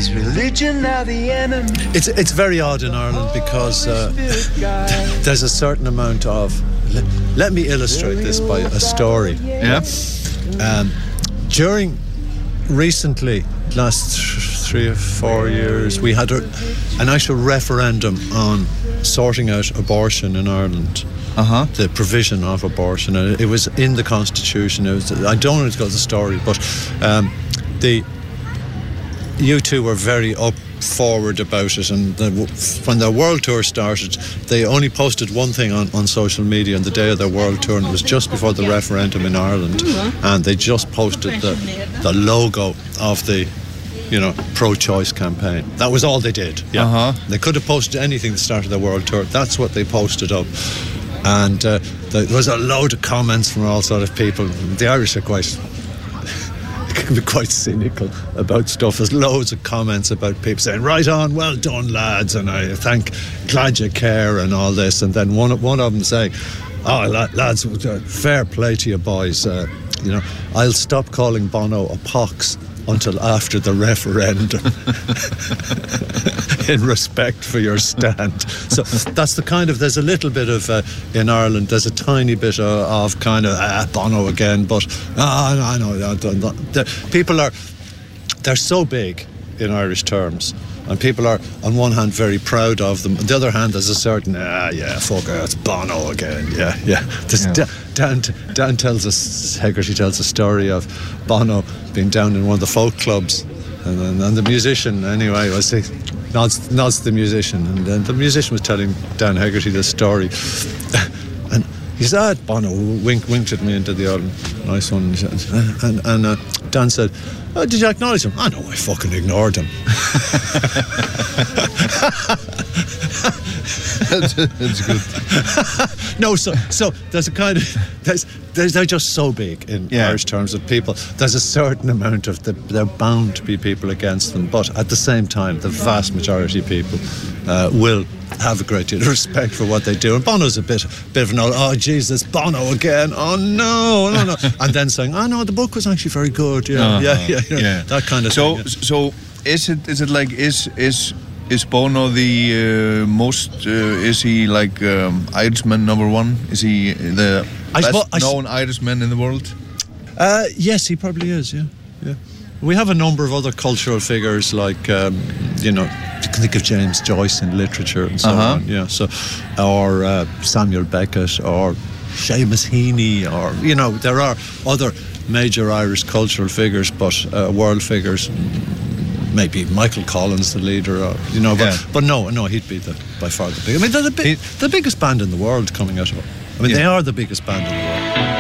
Is religion now the enemy? It's very odd in Ireland because there's a certain amount of... Let me illustrate this by a story. Yeah. During recently, last 3 or 4 years, we had an actual referendum on sorting out abortion in Ireland. The provision of abortion. And it was in the Constitution. I don't know the story, but the U2 were very forward about it, and when their world tour started, they only posted one thing on social media on the day of their world tour, and it was just before the referendum in Ireland, and they just posted the logo of the pro-choice campaign. That was all they did. They could have posted anything at the start of their world tour. That's what they posted up. And there was a load of comments from all sort of people. The Irish are can be quite cynical about stuff. There's loads of comments about people saying, right on, well done lads, and glad you care and all this. And then one of them saying, oh lads, fair play to you boys, I'll stop calling Bono a pox until after the referendum in respect for your stand. So that's the kind of, there's a little bit of in Ireland, there's a tiny bit of kind of Bono again, but I know people they're so big in Irish terms, and people are on one hand very proud of them, on the other hand there's a certain fuck it, it's Bono again. Dan tells us, Hegarty tells a story of Bono being down in one of the folk clubs, and the musician anyway nods to the musician, and then the musician was telling Dan Hegarty this story, and he said, Bono winked at me and did the old nice one, and Dan said, oh, did you acknowledge him? I know, I fucking ignored him. That's good. No, so there's a kind of they're just so big in Irish terms of people. There's a certain amount of they're bound to be people against them, but at the same time, the vast majority of people will have a great deal of respect for what they do. And Bono's a bit of an old, oh Jesus, Bono again, oh no, and then saying, oh no, the book was actually very good, that kind of thing. So is it like is Bono the most? Is he like Irishman #1? Is he the best known Irishman in the world? Yes, he probably is. Yeah. We have a number of other cultural figures, like you can think of James Joyce in literature and so on. Yeah. So, or Samuel Beckett, or Seamus Heaney, or there are other major Irish cultural figures, but world figures. Maybe Michael Collins, the leader, but no, he'd be by far the biggest. I mean, they're the biggest band in the world coming out of it. I mean, they are the biggest band in the world.